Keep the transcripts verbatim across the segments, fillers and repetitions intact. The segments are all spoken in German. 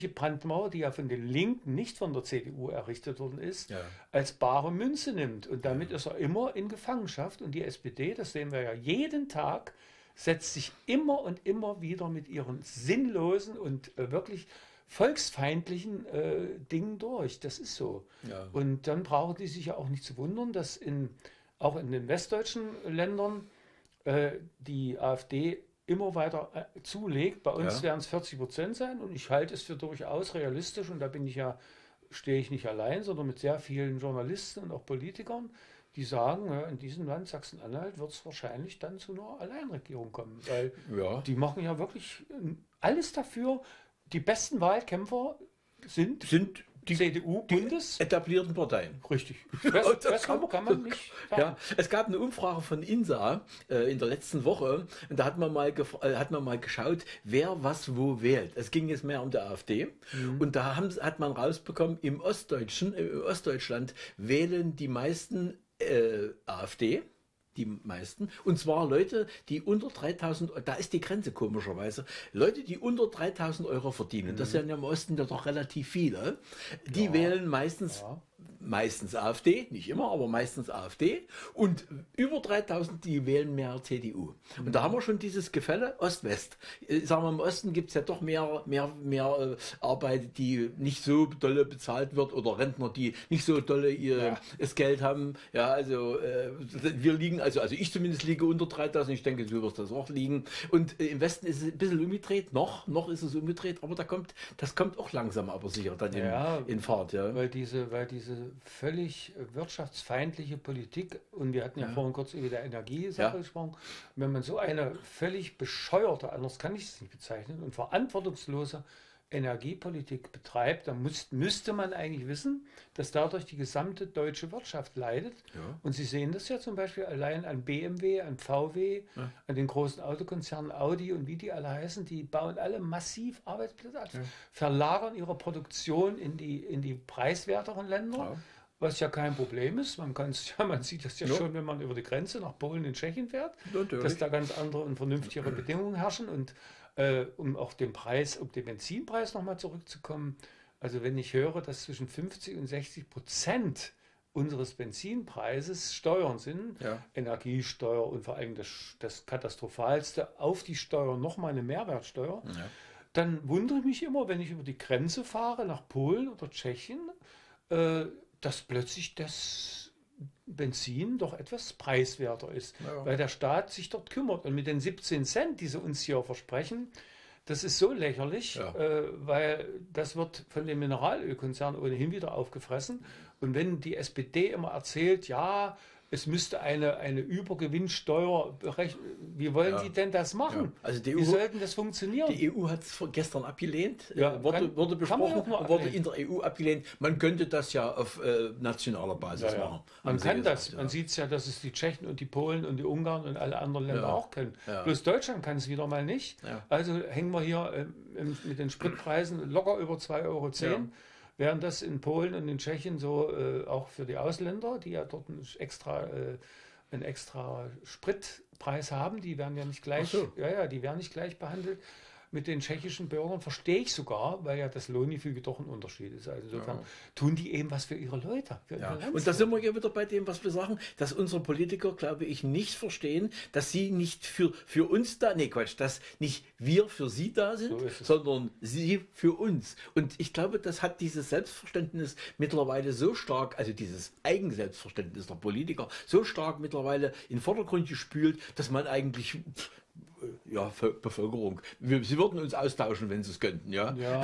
Brandmauer, die ja von den Linken, nicht von der C D U errichtet worden ist, Ja. als bare Münze nimmt. Und damit ist er immer in Gefangenschaft. Und die S P D, das sehen wir ja jeden Tag, setzt sich immer und immer wieder mit ihren sinnlosen und äh, wirklich volksfeindlichen äh, Dingen durch. Das ist so. Ja. Und dann brauchen die sich ja auch nicht zu wundern, dass in, auch in den westdeutschen Ländern äh, die AfD immer weiter äh, zulegt. Bei uns Ja. werden es vierzig Prozent sein und ich halte es für durchaus realistisch und da bin ich ja, stehe ich nicht allein, sondern mit sehr vielen Journalisten und auch Politikern, die sagen, ja, in diesem Land Sachsen-Anhalt wird es wahrscheinlich dann zu einer Alleinregierung kommen, weil Ja. die machen ja wirklich äh, alles dafür. Die besten Wahlkämpfer sind Sind die, C D U, die Bundes. etablierten Parteien. Richtig. Das Besser kann- kann man nicht sagen. Ja, es gab eine Umfrage von INSA äh, in der letzten Woche und da hat man mal gef- äh, hat man mal geschaut, wer was wo wählt. Es ging jetzt mehr um die AfD und da haben, hat man rausbekommen, im Ostdeutschen, äh, Ostdeutschland wählen die meisten äh, AfD. Die meisten. Und zwar Leute, die unter dreitausend, da ist die Grenze komischerweise, Leute, die unter dreitausend Euro verdienen. Das sind ja im Osten ja doch relativ viele. Die Ja. wählen meistens, Ja. meistens AfD, nicht immer, aber meistens AfD. Und über dreitausend, die wählen mehr C D U. Und da haben wir schon dieses Gefälle Ost-West. Äh, Sagen wir, im Osten gibt es ja doch mehr, mehr, mehr äh, Arbeit, die nicht so dolle bezahlt wird oder Rentner, die nicht so dolle ihr Ja. das Geld haben. Ja, also äh, wir liegen, also, also ich zumindest liege unter dreitausend, ich denke, du wirst das auch liegen. Und äh, im Westen ist es ein bisschen umgedreht, noch, noch ist es umgedreht, aber da kommt, das kommt auch langsam, aber sicher dann in, Ja, in Fahrt, ja. Weil diese, weil diese völlig wirtschaftsfeindliche Politik, und wir hatten ja, Ja. vorhin kurz über die Energiesache Ja. gesprochen, wenn man so eine völlig bescheuerte, anders kann ich es nicht bezeichnen, und verantwortungslose Energiepolitik betreibt, dann muss, müsste man eigentlich wissen, dass dadurch die gesamte deutsche Wirtschaft leidet. Ja. Und Sie sehen das ja zum Beispiel allein an B M W, an V W, Ja. an den großen Autokonzernen Audi und wie die alle heißen, die bauen alle massiv Arbeitsplätze ab, Ja. verlagern ihre Produktion in die, in die preiswerteren Länder. Ja. Was ja kein Problem ist. Man kann es ja, man sieht das ja, Ja. schon, wenn man über die Grenze nach Polen und Tschechien fährt, Natürlich. dass da ganz andere und vernünftigere Bedingungen herrschen. Und äh, um auch den Preis, um den Benzinpreis nochmal zurückzukommen, also wenn ich höre, dass zwischen fünfzig und sechzig Prozent unseres Benzinpreises Steuern sind, Ja. Energiesteuer und vor allem das, das Katastrophalste, auf die Steuer nochmal eine Mehrwertsteuer, Ja. dann wundere ich mich immer, wenn ich über die Grenze fahre nach Polen oder Tschechien, äh, dass plötzlich das Benzin doch etwas preiswerter ist, Ja. weil der Staat sich dort kümmert. Und mit den siebzehn Cent, die sie uns hier versprechen, das ist so lächerlich, Ja. äh, weil das wird von den Mineralölkonzernen ohnehin wieder aufgefressen. Und wenn die S P D immer erzählt, ja, es müsste eine, eine Übergewinnsteuer berechnen, wie wollen Ja. die denn das machen? Ja. Also die wie E U sollten das funktionieren? Die E U hat es gestern abgelehnt, Ja, äh, wurde, kann- wurde kann man besprochen, auch nur wurde ablehnen. in der E U abgelehnt. Man könnte das ja auf äh, nationaler Basis Ja, ja. machen. Man haben sie kann gesagt, das. ja. Man sieht es ja, dass es die Tschechen und die Polen und die Ungarn und alle anderen Länder Ja. auch können. Ja. Bloß Deutschland kann es wieder mal nicht. Ja. Also hängen wir hier ähm, im- mit den Spritpreisen locker über zwei Euro zehn. Ja. Während das in Polen und in Tschechien so äh, auch für die Ausländer, die ja dort ein extra, äh, einen extra Spritpreis haben, die werden ja nicht gleich, Ach so. ja, ja, die werden nicht gleich behandelt. Mit den tschechischen Bürgern verstehe ich sogar, weil ja das Lohngefüge doch ein Unterschied ist. Also insofern Ja. tun die eben was für ihre Leute. Für Ja. ihre Und da sind wir ja wieder bei dem, was wir sagen, dass unsere Politiker, glaube ich, nicht verstehen, dass sie nicht für, für uns da, nee Quatsch, dass nicht wir für sie da sind, So ist es. sondern sie für uns. Und ich glaube, das hat dieses Selbstverständnis mittlerweile so stark, also dieses Eigenselbstverständnis der Politiker, so stark mittlerweile in den Vordergrund gespült, dass man eigentlich, pff, ja, Vö- Bevölkerung, wir, sie würden uns austauschen, wenn sie es könnten, ja. Ja,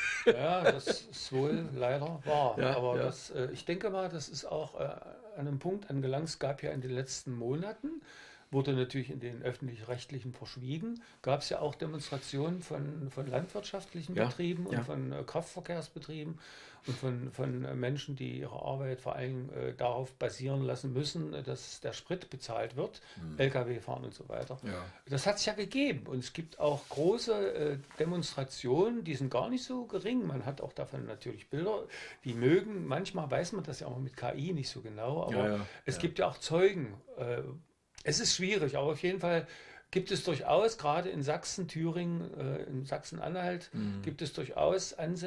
ja, das ist wohl leider wahr. Ja, Aber ja. Das, äh, ich denke mal, das ist auch äh, an einem Punkt angelangt. Es gab ja in den letzten Monaten, wurde natürlich in den öffentlich-rechtlichen verschwiegen, gab es ja auch Demonstrationen von, von landwirtschaftlichen Ja, Betrieben und ja. von äh, Kraftverkehrsbetrieben und von, von äh, Menschen, die ihre Arbeit vor allem äh, darauf basieren lassen müssen, äh, dass der Sprit bezahlt wird, L K W fahren und so weiter. Ja. Das hat es ja gegeben und es gibt auch große äh, Demonstrationen, die sind gar nicht so gering. Man hat auch davon natürlich Bilder, die mögen, manchmal weiß man das ja auch mit K I nicht so genau, aber Ja, ja, es ja. gibt ja auch Zeugen. Äh, es ist schwierig, aber auf jeden Fall gibt es durchaus, gerade in Sachsen, Thüringen, äh, in Sachsen-Anhalt, gibt es durchaus Ansätze,